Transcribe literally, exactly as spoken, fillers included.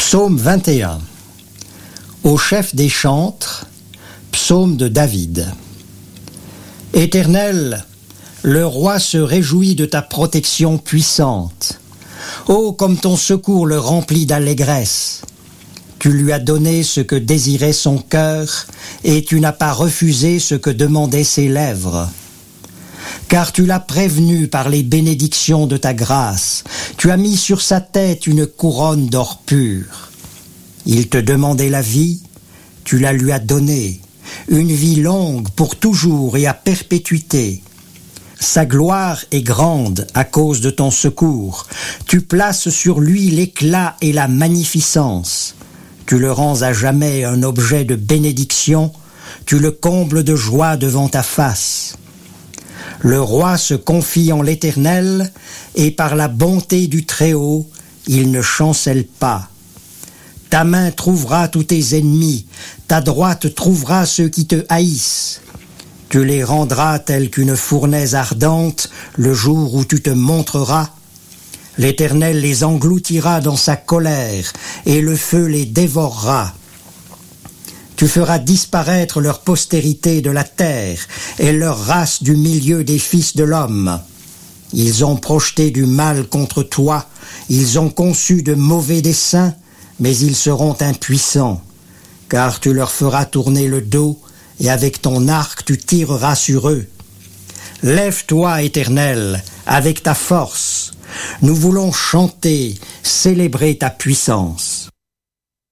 Psaume vingt et un. Au chef des chantres, psaume de David. Éternel, le roi se réjouit de ta protection puissante. Oh, comme ton secours le remplit d'allégresse. Tu lui as donné ce que désirait son cœur, et tu n'as pas refusé ce que demandaient ses lèvres. Car tu l'as prévenu par les bénédictions de ta grâce. Tu as mis sur sa tête une couronne d'or pur. Il te demandait la vie, tu la lui as donnée, une vie longue pour toujours et à perpétuité. Sa gloire est grande à cause de ton secours. Tu places sur lui l'éclat et la magnificence. Tu le rends à jamais un objet de bénédiction. Tu le combles de joie devant ta face. Le roi se confie en l'Éternel, et par la bonté du Très-Haut, il ne chancelle pas. Ta main trouvera tous tes ennemis, ta droite trouvera ceux qui te haïssent. Tu les rendras tels qu'une fournaise ardente le jour où tu te montreras. L'Éternel les engloutira dans sa colère, et le feu les dévorera. Tu feras disparaître leur postérité de la terre et leur race du milieu des fils de l'homme. Ils ont projeté du mal contre toi, ils ont conçu de mauvais desseins, mais ils seront impuissants, car tu leur feras tourner le dos, et avec ton arc tu tireras sur eux. Lève-toi, Éternel, avec ta force. Nous voulons chanter, célébrer ta puissance.